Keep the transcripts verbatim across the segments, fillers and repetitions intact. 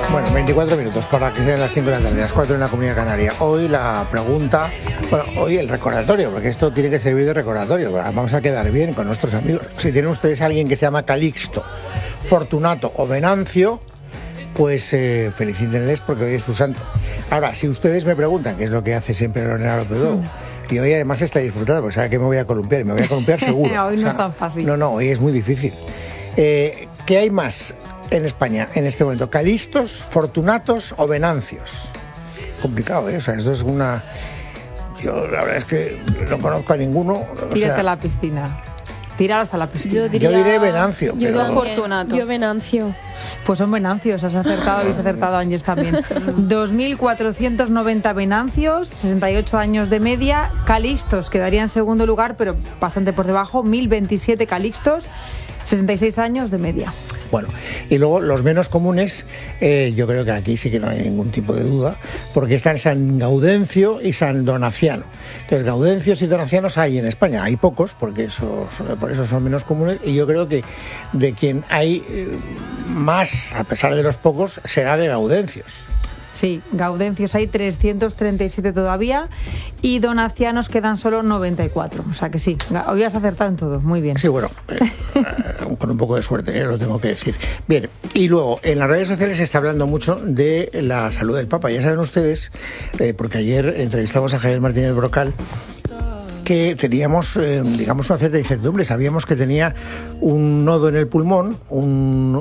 Bueno, veinticuatro minutos para que sean las cinco de la tarde, las cuatro en la Comunidad Canaria. Hoy la pregunta, bueno, hoy el recordatorio, porque esto tiene que servir de recordatorio. Vamos a quedar bien con nuestros amigos. Si tienen ustedes a alguien que se llama Calixto, Fortunato o Venancio, pues eh, felicítenles porque hoy es su santo. Ahora, si ustedes me preguntan qué es lo que hace siempre Lorena López Dodo, y hoy además está disfrutando, pues sabe que me voy a columpiar, y me voy a columpiar seguro. Hoy no o sea, es tan fácil. No, no, hoy es muy difícil. Eh, ¿Qué hay más en España en este momento? ¿Calistos, Fortunatos o Venancios? Complicado, ¿eh? O sea, esto es una... Yo la verdad es que no conozco a ninguno. Tírate o sea... a la piscina. Tíralos a la piscina. Yo, diría... yo diré Venancio. Yo pero... Fortunato. Yo Venancio. Pues son Venancios, has acertado, habéis acertado, Ángeles también. dos mil cuatrocientos noventa Venancios, sesenta y ocho años de media. Calixtos quedaría en segundo lugar, pero bastante por debajo, mil veintisiete Calixtos, sesenta y seis años de media. Bueno, y luego los menos comunes, eh, yo creo que aquí sí que no hay ningún tipo de duda, porque están San Gaudencio y San Donaciano. Entonces, Gaudencios y Donacianos hay en España, hay pocos, porque eso, por eso son menos comunes, y yo creo que de quien hay eh, más, a pesar de los pocos, será de Gaudencios. Sí, Gaudencios hay trescientos treinta y siete todavía y Donacianos quedan solo noventa y cuatro. O sea que sí, hoy has acertado en todo, muy bien. Sí, bueno, eh, con un poco de suerte, eh, lo tengo que decir. Bien, y luego en las redes sociales se está hablando mucho de la salud del Papa. Ya saben ustedes, eh, porque ayer entrevistamos a Javier Martínez Brocal, que teníamos, eh, digamos, una cierta incertidumbre. Sabíamos que tenía un nodo en el pulmón, un...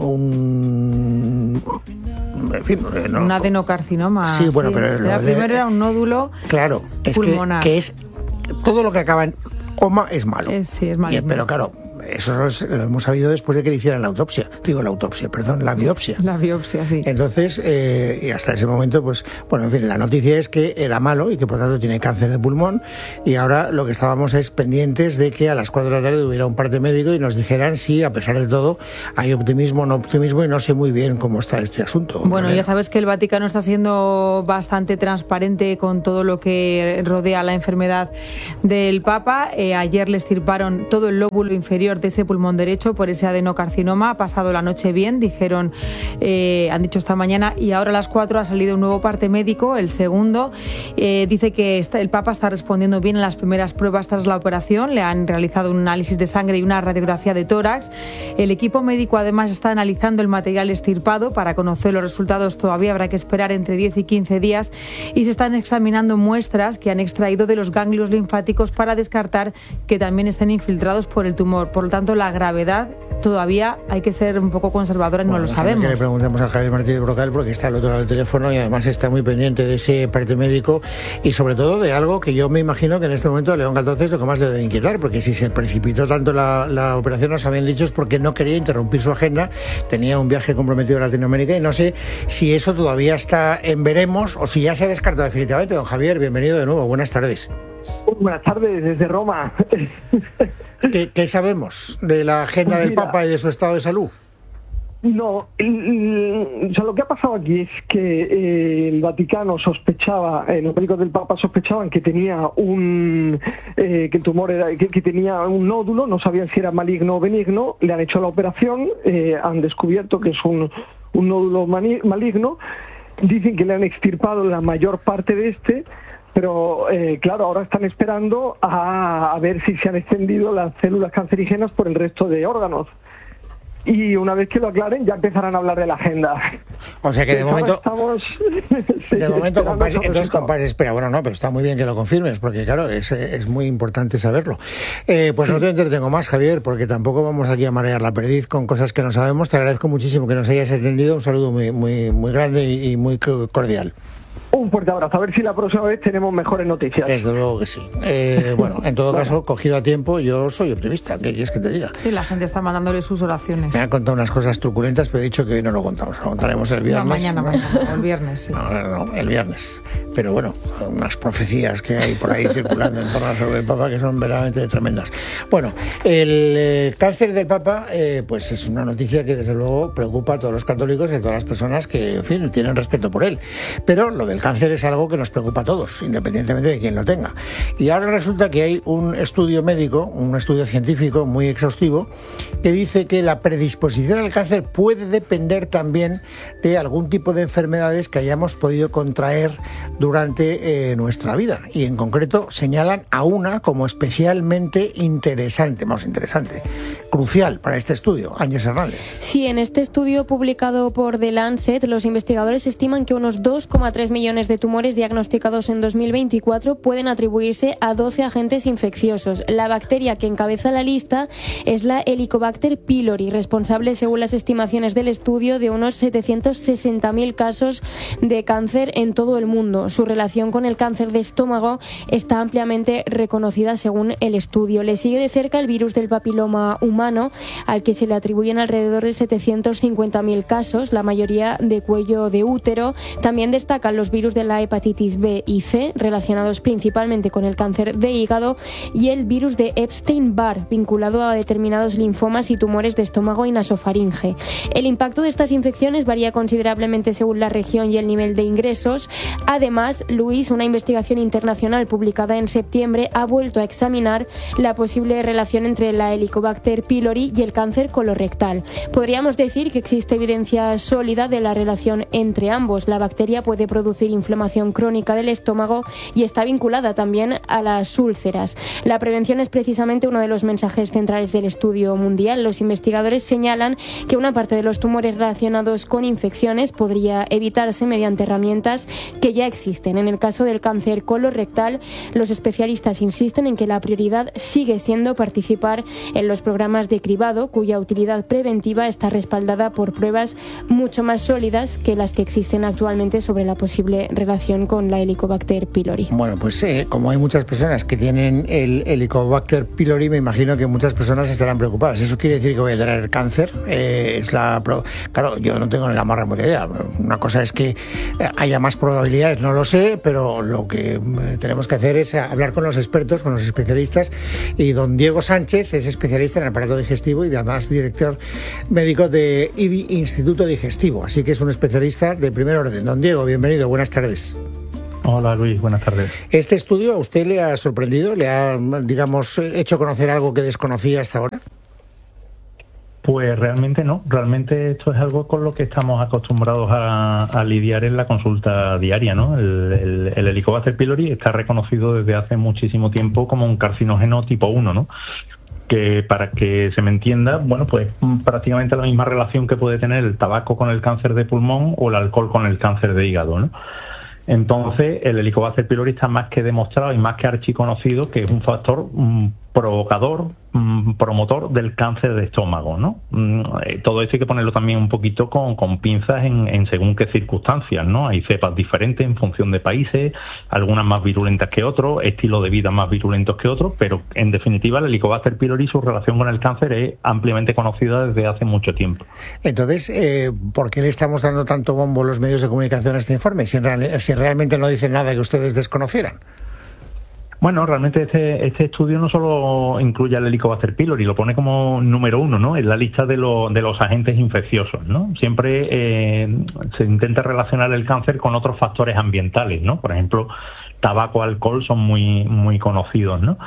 un en fin, no, un adenocarcinoma. Sí, bueno, sí. pero... La primera era un nódulo claro, es pulmonar. Que, que es... Todo lo que acaba en coma es malo. Es, sí, es maligno. Pero claro, eso es, lo hemos sabido después de que le hicieran la autopsia. Digo, la autopsia, perdón, la biopsia. La biopsia, sí. Entonces, eh, y hasta ese momento, pues, bueno, en fin, la noticia es que era malo y que por tanto tiene cáncer de pulmón, y ahora lo que estábamos es pendientes de que a las cuatro de la tarde hubiera un parte médico y nos dijeran si, a pesar de todo, hay optimismo o no optimismo, y no sé muy bien cómo está este asunto. Bueno, Lorena. Ya sabes que el Vaticano está siendo bastante transparente con todo lo que rodea la enfermedad del Papa. Eh, ayer le extirparon todo el lóbulo inferior de ese pulmón derecho por ese adenocarcinoma. Ha pasado la noche bien, dijeron, eh, han dicho esta mañana, y ahora a las cuatro ha salido un nuevo parte médico, el segundo. Eh, dice que está, el Papa está respondiendo bien a las primeras pruebas tras la operación. Le han realizado un análisis de sangre y una radiografía de tórax. El equipo médico además está analizando el material extirpado. Para conocer los resultados todavía habrá que esperar entre diez y quince días, y se están examinando muestras que han extraído de los ganglios linfáticos para descartar que también estén infiltrados por el tumor. Por lo tanto, la gravedad todavía hay que ser un poco conservadora y bueno, no lo sabemos. Que le preguntemos a Javier Martínez Brocal, porque está al otro lado del teléfono y además está muy pendiente de ese parte médico y sobre todo de algo que yo me imagino que en este momento a León catorce es lo que más le debe inquietar, porque si se precipitó tanto la, la operación, nos habían dicho es porque no quería interrumpir su agenda, tenía un viaje comprometido a Latinoamérica, y no sé si eso todavía está en veremos o si ya se ha descartado definitivamente. Don Javier, bienvenido de nuevo, buenas tardes. Buenas tardes desde Roma. ¿Qué, ¿Qué sabemos de la agenda pues del mira, Papa y de su estado de salud? No, o sea, lo que ha pasado aquí es que eh, el Vaticano sospechaba, eh, los médicos del Papa sospechaban que tenía un eh, que el tumor era, que, que tenía un nódulo, no sabían si era maligno o benigno, le han hecho la operación, eh, han descubierto que es un, un nódulo mani- maligno, dicen que le han extirpado la mayor parte de este. Pero, eh, claro, ahora están esperando a, a ver si se han extendido las células cancerígenas por el resto de órganos. Y una vez que lo aclaren, ya empezarán a hablar de la agenda. O sea que de momento... Estamos, de sí, momento, compás, entonces, compás, compás, espera, bueno, no, pero está muy bien que lo confirmes, porque claro, es, es muy importante saberlo. Eh, pues no te entretengo más, Javier, porque tampoco vamos aquí a marear la perdiz con cosas que no sabemos. Te agradezco muchísimo que nos hayas atendido. Un saludo muy, muy, muy grande y muy cordial. Un fuerte abrazo. A ver si la próxima vez tenemos mejores noticias. Desde luego que sí. Eh, bueno, en todo caso, cogido a tiempo, yo soy optimista. ¿Qué quieres que te diga? Sí, la gente está mandándole sus oraciones. Me han contado unas cosas truculentas, pero he dicho que hoy no lo contamos. Lo contaremos el viernes. No, mañana, mañana, o el viernes, sí. No, no, no, el viernes. Pero bueno, unas profecías que hay por ahí circulando en torno a la salud del Papa que son verdaderamente tremendas. Bueno, el eh, cáncer del Papa, eh, pues es una noticia que desde luego preocupa a todos los católicos y a todas las personas que, en fin, tienen respeto por él. Pero lo del cáncer cáncer es algo que nos preocupa a todos, independientemente de quién lo tenga. Y ahora resulta que hay un estudio médico, un estudio científico muy exhaustivo, que dice que la predisposición al cáncer puede depender también de algún tipo de enfermedades que hayamos podido contraer durante eh, nuestra vida. Y en concreto señalan a una como especialmente interesante, más interesante, crucial para este estudio. Ángeles Hernández. Sí, en este estudio publicado por The Lancet, los investigadores estiman que unos dos coma tres millones de tumores diagnosticados en dos mil veinticuatro pueden atribuirse a doce agentes infecciosos. La bacteria que encabeza la lista es la Helicobacter pylori, responsable, según las estimaciones del estudio, de unos setecientos sesenta mil casos de cáncer en todo el mundo. Su relación con el cáncer de estómago está ampliamente reconocida según el estudio. Le sigue de cerca el virus del papiloma humano, al que se le atribuyen alrededor de setecientos cincuenta mil casos, la mayoría de cuello de útero. También destacan los virus de la hepatitis B y C, relacionados principalmente con el cáncer de hígado, y el virus de Epstein-Barr, vinculado a determinados linfomas y tumores de estómago y nasofaringe. El impacto de estas infecciones varía considerablemente según la región y el nivel de ingresos. Además, Luis, una investigación internacional publicada en septiembre, ha vuelto a examinar la posible relación entre la Helicobacter pylori y el cáncer colorectal. Podríamos decir que existe evidencia sólida de la relación entre ambos. La bacteria puede producir inflamación crónica del estómago y está vinculada también a las úlceras. La prevención es precisamente uno de los mensajes centrales del estudio mundial. Los investigadores señalan que una parte de los tumores relacionados con infecciones podría evitarse mediante herramientas que ya existen. En el caso del cáncer colorectal, los especialistas insisten en que la prioridad sigue siendo participar en los programas de cribado, cuya utilidad preventiva está respaldada por pruebas mucho más sólidas que las que existen actualmente sobre la posible relación con la Helicobacter pylori. Bueno, pues eh, como hay muchas personas que tienen el Helicobacter pylori, me imagino que muchas personas estarán preocupadas. ¿Eso quiere decir que voy a tener cáncer? Eh, es la pro... Claro, yo no tengo ni la más remota idea. Una cosa es que haya más probabilidades, no lo sé, pero lo que tenemos que hacer es hablar con los expertos, con los especialistas, y don Diego Sánchez es especialista en el aparato digestivo y además director médico de I D I Instituto Digestivo, así que es un especialista de primer orden. Don Diego, bienvenido, buenas tardes. Hola Luis, buenas tardes. ¿Este estudio a usted le ha sorprendido? ¿Le ha, digamos, hecho conocer algo que desconocía hasta ahora? Pues realmente no, realmente esto es algo con lo que estamos acostumbrados a, a lidiar en la consulta diaria, ¿no? El, el, el Helicobacter pylori está reconocido desde hace muchísimo tiempo como un carcinógeno tipo uno, ¿no? Que, para que se me entienda, bueno, pues prácticamente la misma relación que puede tener el tabaco con el cáncer de pulmón o el alcohol con el cáncer de hígado, ¿no? Entonces, el Helicobacter pylori está más que demostrado y más que archiconocido que es un factor um, provocador, um, promotor del cáncer de estómago, ¿no? Um, eh, todo esto hay que ponerlo también un poquito con, con pinzas en, en según qué circunstancias, ¿no? Hay cepas diferentes en función de países, algunas más virulentas que otros, estilos de vida más virulentos que otros, pero en definitiva el Helicobacter pylori, su relación con el cáncer es ampliamente conocida desde hace mucho tiempo. Entonces, eh, ¿por qué le estamos dando tanto bombo a los medios de comunicación a este informe? Si, en real, si realmente no dicen nada que ustedes desconocieran. Bueno, realmente este, este estudio no solo incluye al Helicobacter pylori, lo pone como número uno, ¿no? En la lista de, lo, de los agentes infecciosos, ¿no? Siempre eh, se intenta relacionar el cáncer con otros factores ambientales, ¿no? Por ejemplo, tabaco, alcohol son muy, muy conocidos, ¿no?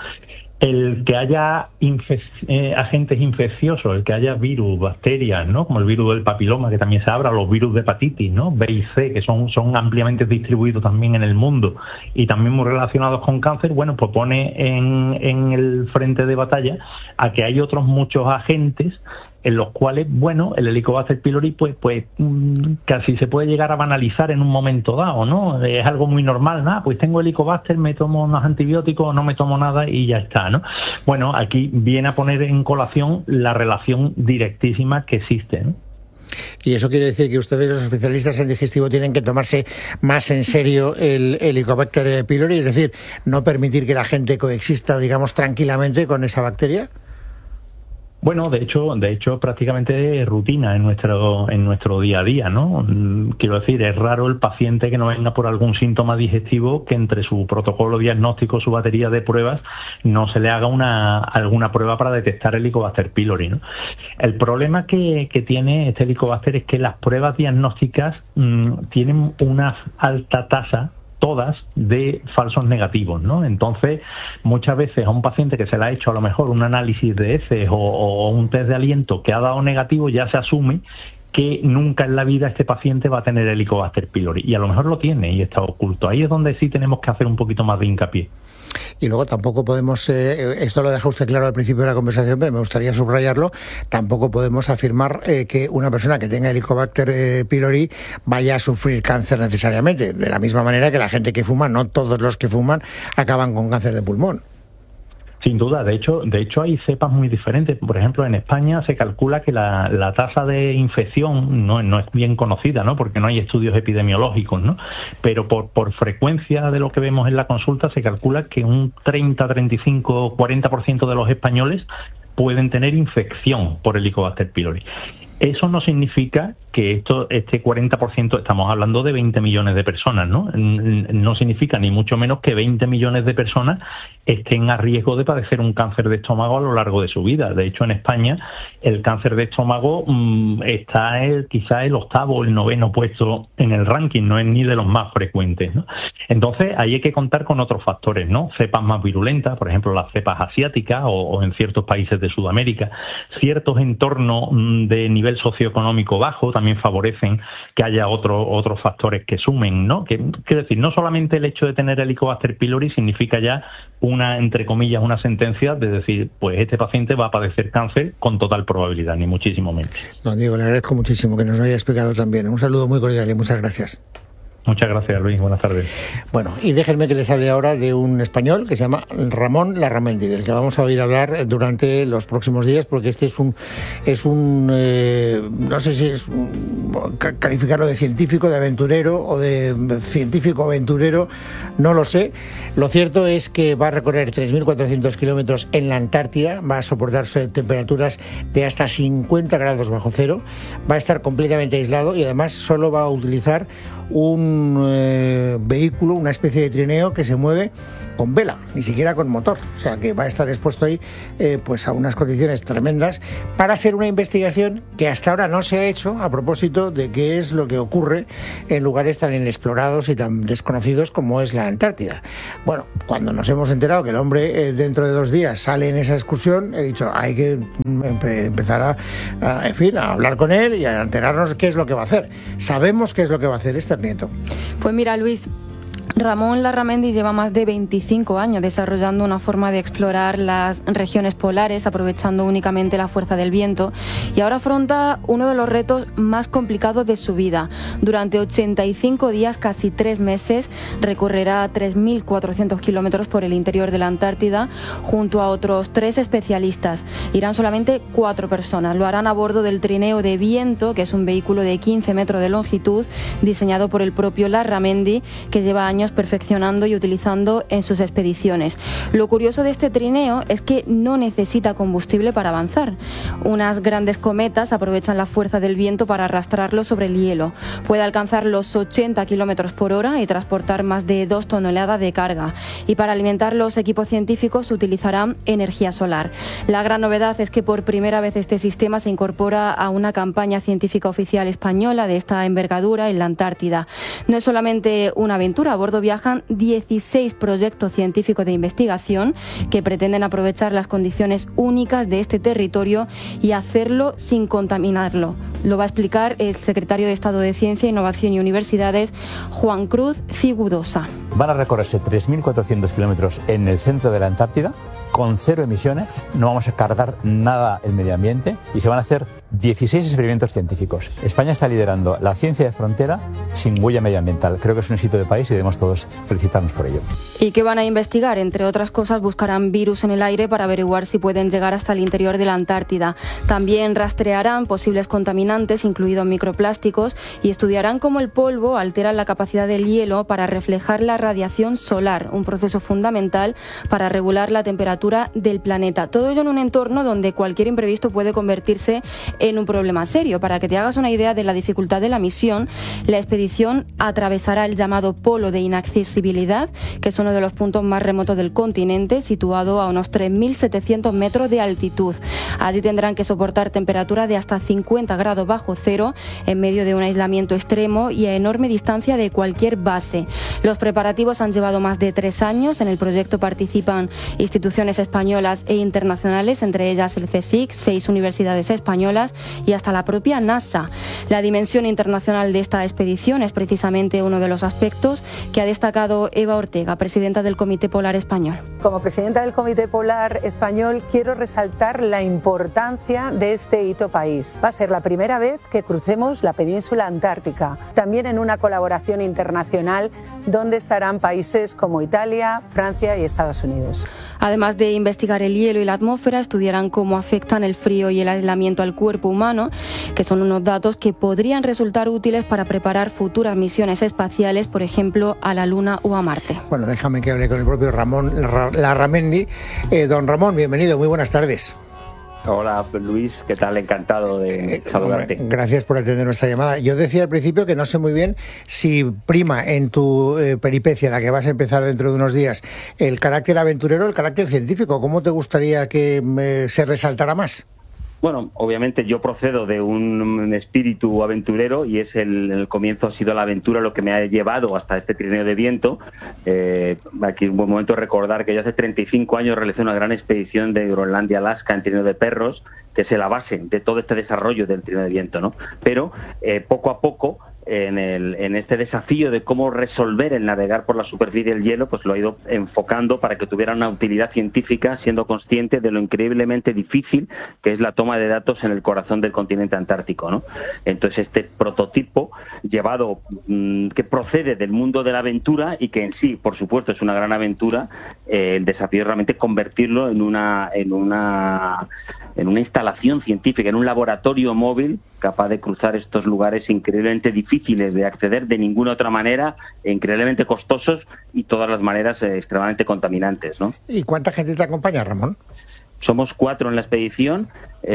El que haya infe- eh, agentes infecciosos, el que haya virus, bacterias, ¿no? Como el virus del papiloma, que también se habla, los virus de hepatitis, ¿no? B y C, que son, son ampliamente distribuidos también en el mundo y también muy relacionados con cáncer, bueno, pues pone en, en el frente de batalla a que hay otros muchos agentes en los cuales, bueno, el Helicobacter pylori pues, pues casi se puede llegar a banalizar en un momento dado, ¿no? Es algo muy normal, ¿no? Pues tengo Helicobacter, me tomo unos antibióticos, no me tomo nada y ya está, ¿no? Bueno, aquí viene a poner en colación la relación directísima que existe, ¿no? Y eso quiere decir que ustedes, los especialistas en digestivo, tienen que tomarse más en serio el Helicobacter pylori, es decir, no permitir que la gente coexista, digamos, tranquilamente con esa bacteria. Bueno, de hecho, de hecho, prácticamente rutina en nuestro en nuestro día a día, ¿no? Quiero decir, es raro el paciente que no venga por algún síntoma digestivo que entre su protocolo diagnóstico, su batería de pruebas, no se le haga una alguna prueba para detectar el Helicobacter pylori, ¿no? El problema que, que tiene este Helicobacter es que las pruebas diagnósticas mmm, tienen una alta tasa, todas, de falsos negativos, ¿no? Entonces, muchas veces a un paciente que se le ha hecho a lo mejor un análisis de heces o, o un test de aliento que ha dado negativo, ya se asume que nunca en la vida este paciente va a tener Helicobacter pylori, y a lo mejor lo tiene y está oculto. Ahí es donde sí tenemos que hacer un poquito más de hincapié. Y luego tampoco podemos, eh, esto lo deja usted claro al principio de la conversación, pero me gustaría subrayarlo, tampoco podemos afirmar eh, que una persona que tenga Helicobacter eh, pylori vaya a sufrir cáncer necesariamente, de la misma manera que la gente que fuma, no todos los que fuman acaban con cáncer de pulmón. Sin duda, de hecho, de hecho hay cepas muy diferentes. Por ejemplo, en España se calcula que la, la tasa de infección no, no es bien conocida, ¿no? Porque no hay estudios epidemiológicos, ¿no? Pero por, por frecuencia de lo que vemos en la consulta se calcula que un treinta, treinta y cinco, cuarenta por ciento de los españoles pueden tener infección por Helicobacter pylori. Eso no significa que esto, este cuarenta por ciento, estamos hablando de veinte millones de personas, ¿no? No significa ni mucho menos que veinte millones de personas estén a riesgo de padecer un cáncer de estómago a lo largo de su vida. De hecho, en España el cáncer de estómago mmm, está el, quizá el octavo o el noveno puesto en el ranking, no es ni de los más frecuentes, ¿no? Entonces, ahí hay que contar con otros factores, ¿no? Cepas más virulentas, por ejemplo, las cepas asiáticas o, o en ciertos países de Sudamérica, ciertos entornos mmm, de nivel socioeconómico bajo también favorecen que haya otro, otros factores que sumen, ¿no? Que, quiero decir, no solamente el hecho de tener Helicobacter pylori significa ya una, entre comillas, una sentencia de decir, pues este paciente va a padecer cáncer con total probabilidad, ni muchísimo menos. Don Diego, le agradezco muchísimo que nos lo haya explicado también. Un saludo muy cordial y muchas gracias. Muchas gracias, Luis. Buenas tardes. Bueno, y déjenme que les hable ahora de un español que se llama Ramón Larramendi, del que vamos a oír hablar durante los próximos días, porque este es un, es un eh, no sé si es un, calificarlo de científico, de aventurero o de científico aventurero, no lo sé. Lo cierto es que va a recorrer tres mil cuatrocientos kilómetros en la Antártida, va a soportar temperaturas de hasta cincuenta grados bajo cero, va a estar completamente aislado y además solo va a utilizar un eh, vehículo, una especie de trineo que se mueve con vela, ni siquiera con motor, o sea que va a estar expuesto ahí eh, pues a unas condiciones tremendas para hacer una investigación que hasta ahora no se ha hecho a propósito de qué es lo que ocurre en lugares tan inexplorados y tan desconocidos como es la Antártida. Bueno, cuando nos hemos enterado que el hombre eh, dentro de dos días sale en esa excursión, he dicho, hay que empe- empezar a, a, en fin, a hablar con él y a enterarnos qué es lo que va a hacer. Sabemos qué es lo que va a hacer este Nieto. Pues mira, Luis, Ramón Larramendi lleva más de veinticinco años desarrollando una forma de explorar las regiones polares aprovechando únicamente la fuerza del viento y ahora afronta uno de los retos más complicados de su vida. Durante ochenta y cinco días, casi tres meses, recorrerá tres mil cuatrocientos kilómetros por el interior de la Antártida junto a otros tres especialistas. Irán solamente cuatro personas. Lo harán a bordo del trineo de viento, que es un vehículo de quince metros de longitud diseñado por el propio Larramendi, que lleva años perfeccionando y utilizando en sus expediciones. Lo curioso de este trineo es que no necesita combustible para avanzar. Unas grandes cometas aprovechan la fuerza del viento para arrastrarlo sobre el hielo. Puede alcanzar los ochenta kilómetros por hora y transportar más de dos toneladas de carga. Y para alimentar los equipos científicos utilizarán energía solar. La gran novedad es que por primera vez este sistema se incorpora a una campaña científica oficial española de esta envergadura en la Antártida. No es solamente una aventura. A bordo viajan dieciséis proyectos científicos de investigación que pretenden aprovechar las condiciones únicas de este territorio y hacerlo sin contaminarlo. Lo va a explicar el secretario de Estado de Ciencia, Innovación y Universidades, Juan Cruz Cigudosa. Van a recorrerse tres mil cuatrocientos kilómetros en el centro de la Antártida con cero emisiones, no vamos a cargar nada el medio ambiente y se van a hacer dieciséis experimentos científicos. España está liderando la ciencia de frontera sin huella medioambiental. Creo que es un éxito de país y debemos todos felicitarnos por ello. ¿Y qué van a investigar? Entre otras cosas, buscarán virus en el aire para averiguar si pueden llegar hasta el interior de la Antártida. También rastrearán posibles contaminantes, incluidos microplásticos, y estudiarán cómo el polvo altera la capacidad del hielo para reflejar la radiación solar, un proceso fundamental para regular la temperatura del planeta. Todo ello en un entorno donde cualquier imprevisto puede convertirse en un problema serio. Para que te hagas una idea de la dificultad de la misión, la expedición atravesará el llamado polo de inaccesibilidad, que es uno de los puntos más remotos del continente, situado a unos tres mil setecientos metros de altitud. Allí tendrán que soportar temperaturas de hasta cincuenta grados bajo cero, en medio de un aislamiento extremo y a enorme distancia de cualquier base. Los preparativos han llevado más de tres años. En el proyecto participan instituciones españolas e internacionales, entre ellas el CSIC, seis universidades españolas y hasta la propia NASA. La dimensión internacional de esta expedición es precisamente uno de los aspectos que ha destacado Eva Ortega, presidenta del Comité Polar Español. Como presidenta del Comité Polar Español, quiero resaltar la importancia de este hito país. Va a ser la primera vez que crucemos la península antártica, también en una colaboración internacional donde estarán países como Italia, Francia y Estados Unidos. Además de investigar el hielo y la atmósfera, estudiarán cómo afectan el frío y el aislamiento al cuerpo humano, que son unos datos que podrían resultar útiles para preparar futuras misiones espaciales, por ejemplo, a la Luna o a Marte. Bueno, déjame que hable con el propio Ramón Larramendi. Eh, don Ramón, bienvenido, muy buenas tardes. Hola, Luis, ¿qué tal? Encantado de eh, saludarte. Gracias por atender nuestra llamada. Yo decía al principio que no sé muy bien si prima en tu eh, peripecia, la que vas a empezar dentro de unos días, el carácter aventurero o el carácter científico. ¿Cómo te gustaría que eh, se resaltara más? Bueno, obviamente yo procedo de un espíritu aventurero y es el, el comienzo ha sido la aventura lo que me ha llevado hasta este trineo de viento. Eh, aquí es un buen momento de recordar que yo hace treinta y cinco años realicé una gran expedición de Groenlandia a Alaska en trineo de perros, que es la base de todo este desarrollo del trineo de viento, ¿no? Pero eh, poco a poco, en, el, en este desafío de cómo resolver el navegar por la superficie del hielo, pues lo he ido enfocando para que tuviera una utilidad científica, siendo consciente de lo increíblemente difícil que es la toma de datos en el corazón del continente antártico, ¿no? Entonces este prototipo llevado mmm, que procede del mundo de la aventura y que en sí, por supuesto, es una gran aventura, eh, el desafío es realmente convertirlo en una en una en una instalación científica, en un laboratorio móvil capaz de cruzar estos lugares increíblemente difíciles de acceder de ninguna otra manera, increíblemente costosos y todas las maneras eh, extremadamente contaminantes, ¿no? ¿Y cuánta gente te acompaña, Ramón? Somos cuatro en la expedición,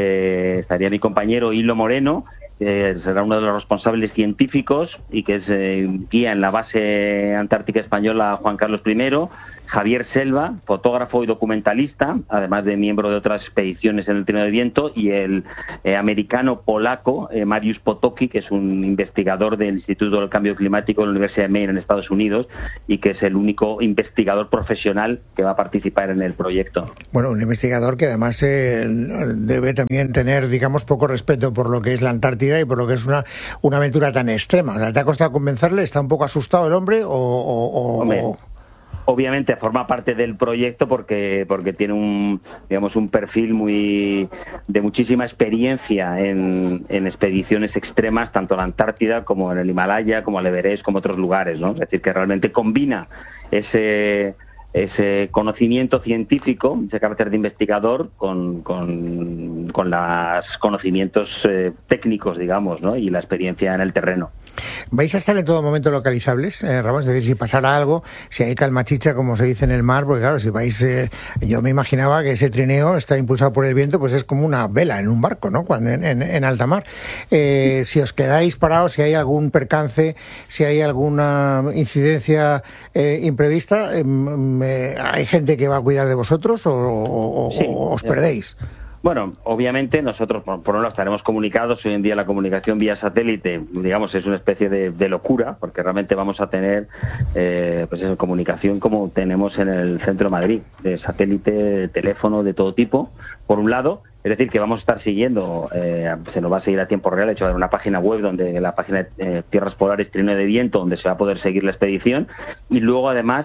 eh, estaría mi compañero Hilo Moreno, eh, será uno de los responsables científicos y que es eh, guía en la base antártica española Juan Carlos primero, Javier Selva, fotógrafo y documentalista, además de miembro de otras expediciones en el trineo de viento, y el eh, americano-polaco eh, Mariusz Potocki, que es un investigador del Instituto del Cambio Climático de la Universidad de Maine en Estados Unidos y que es el único investigador profesional que va a participar en el proyecto. Bueno, un investigador que además eh, debe también tener, digamos, poco respeto por lo que es la Antártida y por lo que es una, una aventura tan extrema. O sea, ¿te ha costado convencerle? ¿Está un poco asustado el hombre o...? o, o... Hombre. Obviamente forma parte del proyecto porque porque tiene un digamos un perfil muy de muchísima experiencia en, en expediciones extremas, tanto en la Antártida como en el Himalaya, como el Everest, como otros lugares, ¿no? Es decir, que realmente combina ese ese conocimiento científico, ese carácter de investigador con con, con los conocimientos eh, técnicos, digamos, ¿no? Y la experiencia en el terreno. ¿Vais a estar en todo momento localizables, eh, Ramón? Es decir, si pasara algo, si hay calmachicha, como se dice en el mar, porque claro, si vais, eh, yo me imaginaba que ese trineo está impulsado por el viento, pues es como una vela en un barco, ¿no? Cuando en, en, en alta mar. Eh, si os quedáis parados, si hay algún percance, si hay alguna incidencia eh, imprevista, eh, eh, ¿hay gente que va a cuidar de vosotros o, o, sí, o os perdéis? Bueno, obviamente nosotros por, por un lado estaremos comunicados. Hoy en día la comunicación vía satélite, digamos, es una especie de, de locura, porque realmente vamos a tener eh, pues eso, comunicación como tenemos en el centro de Madrid, de satélite, de teléfono, de todo tipo, por un lado. Es decir, que vamos a estar siguiendo, eh, se nos va a seguir a tiempo real. De hecho, hay una página web, donde la página de eh, Tierras Polares, Trineo de Viento, donde se va a poder seguir la expedición. Y luego, además,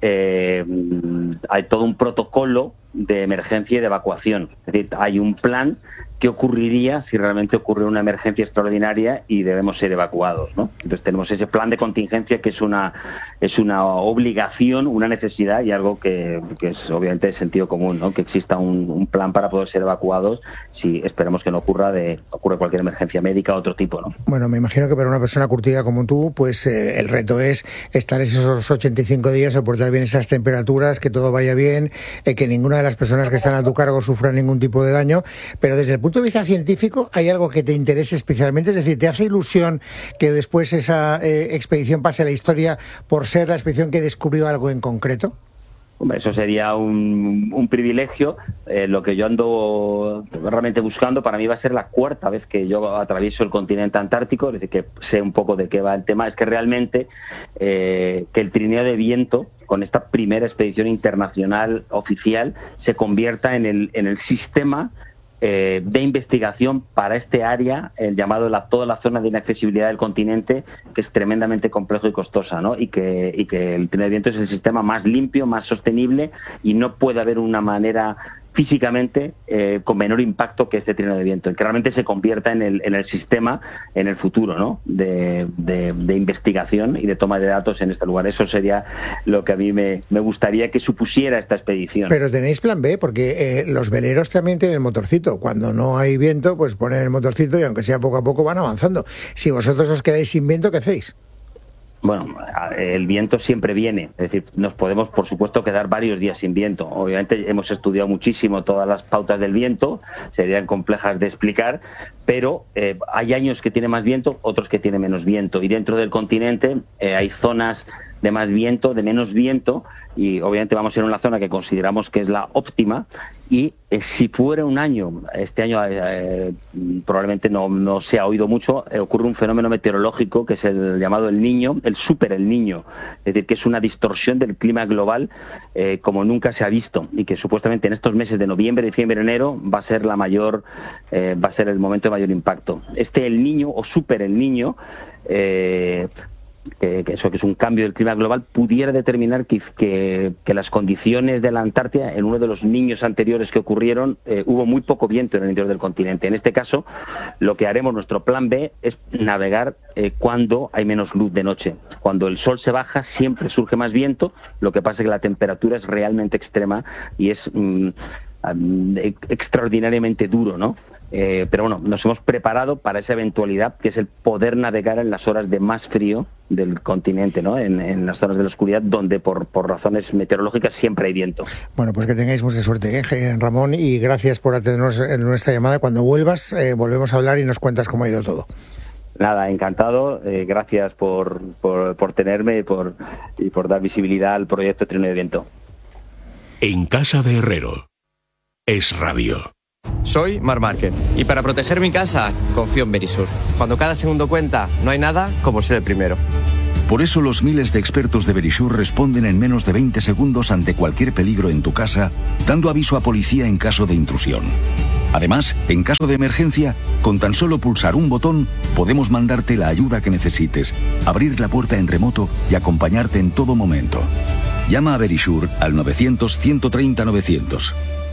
eh, hay todo un protocolo de emergencia y de evacuación. Es decir, hay un plan qué ocurriría si realmente ocurre una emergencia extraordinaria y debemos ser evacuados, ¿no? Entonces tenemos ese plan de contingencia que es una es una obligación, una necesidad y algo que, que es obviamente de sentido común, ¿no? Que exista un, un plan para poder ser evacuados si esperemos que no ocurra de ocurre cualquier emergencia médica o otro tipo, ¿no? Bueno, me imagino que para una persona curtida como tú, pues eh, el reto es estar esos ochenta y cinco días, soportar bien esas temperaturas, que todo vaya bien, eh, que ninguna de las personas que están a tu cargo sufra ningún tipo de daño, pero desde el punto de vista científico, ¿hay algo que te interese especialmente? Es decir, ¿te hace ilusión que después esa eh, expedición pase a la historia por ser la expedición que descubrió algo en concreto? Hombre, eso sería un, un privilegio. Eh, lo que yo ando realmente buscando, para mí va a ser la cuarta vez que yo atravieso el continente antártico, es decir, que sé un poco de qué va el tema. Es que realmente eh, que el trineo de viento, con esta primera expedición internacional oficial, se convierta en el, en el sistema Eh, de investigación para este área, el llamado la, toda la zona de inaccesibilidad del continente, que es tremendamente complejo y costosa, ¿no? Y que, y que el tren de viento es el sistema más limpio, más sostenible, y no puede haber una manera físicamente eh, con menor impacto que este tren de viento, que realmente se convierta en el, en el sistema en el futuro, ¿no? De, de, de investigación y de toma de datos en este lugar. Eso sería lo que a mí me, me gustaría que supusiera esta expedición. Pero tenéis plan B, porque eh, los veleros también tienen motorcito. Cuando no hay viento, pues ponen el motorcito y aunque sea poco a poco van avanzando. Si vosotros os quedáis sin viento, ¿qué hacéis? Bueno, el viento siempre viene, es decir, nos podemos, por supuesto, quedar varios días sin viento. Obviamente hemos estudiado muchísimo todas las pautas del viento, serían complejas de explicar, pero eh, hay años que tiene más viento, otros que tiene menos viento. Y dentro del continente eh, hay zonas de más viento, de menos viento, y obviamente vamos a ir a una zona que consideramos que es la óptima, y eh, si fuera un año, este año eh, probablemente no, no se ha oído mucho, eh, ocurre un fenómeno meteorológico que es el llamado El Niño, el super El Niño, es decir, que es una distorsión del clima global eh, como nunca se ha visto, y que supuestamente en estos meses de noviembre, diciembre, enero va a ser la mayor, eh, va a ser el momento de mayor impacto. Este El Niño o super El Niño, eh, Que, que eso que es un cambio del clima global, pudiera determinar que, que, que las condiciones de la Antártida, en uno de los niños anteriores que ocurrieron, eh, hubo muy poco viento en el interior del continente. En este caso, lo que haremos, nuestro plan B, es navegar eh, cuando hay menos luz de noche. Cuando el sol se baja, siempre surge más viento, lo que pasa es que la temperatura es realmente extrema y es mm, extraordinariamente duro, ¿no? Eh, pero bueno, nos hemos preparado para esa eventualidad, que es el poder navegar en las horas de más frío del continente, ¿no? En, en las zonas de la oscuridad, donde por, por razones meteorológicas siempre hay viento. Bueno, pues que tengáis mucha suerte, ¿eh, Ramón? Y gracias por atendernos en nuestra llamada. Cuando vuelvas, eh, volvemos a hablar y nos cuentas cómo ha ido todo. Nada, encantado. Eh, gracias por, por, por tenerme y por, y por dar visibilidad al proyecto Trineo de Viento. En casa de Herrero, Es Radio. Soy Mar Márquez y para proteger mi casa confío en Verisur. Cuando cada segundo cuenta, no hay nada como ser el primero. Por eso los miles de expertos de Verisur responden en menos de veinte segundos ante cualquier peligro en tu casa, dando aviso a policía en caso de intrusión. Además, en caso de emergencia, con tan solo pulsar un botón, podemos mandarte la ayuda que necesites, abrir la puerta en remoto y acompañarte en todo momento. Llama a Verisur al novecientos, ciento treinta, novecientos.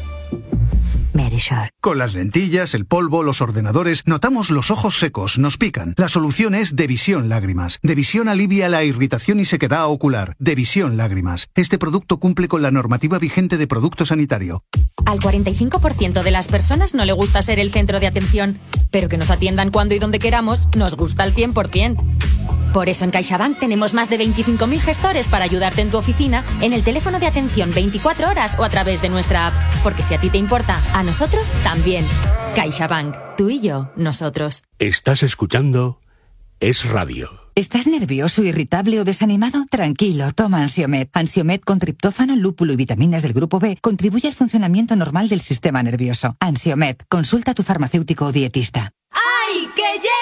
Verisur. Con las lentillas, el polvo, los ordenadores, notamos los ojos secos, nos pican. La solución es Devisión Lágrimas. Devisión alivia la irritación y sequedad ocular. Devisión Lágrimas. Este producto cumple con la normativa vigente de producto sanitario. Al cuarenta y cinco por ciento de las personas no le gusta ser el centro de atención, pero que nos atiendan cuando y donde queramos nos gusta al cien por ciento. Por eso en CaixaBank tenemos más de veinticinco mil gestores para ayudarte en tu oficina, en el teléfono de atención veinticuatro horas o a través de nuestra app. Porque si a ti te importa, a nosotros también. CaixaBank. Tú y yo, nosotros. Estás escuchando Es Radio. ¿Estás nervioso, irritable o desanimado? Tranquilo, toma Ansiomed. Ansiomed con triptófano, lúpulo y vitaminas del grupo B contribuye al funcionamiento normal del sistema nervioso. Ansiomed, consulta a tu farmacéutico o dietista. ¡Ay, que ya!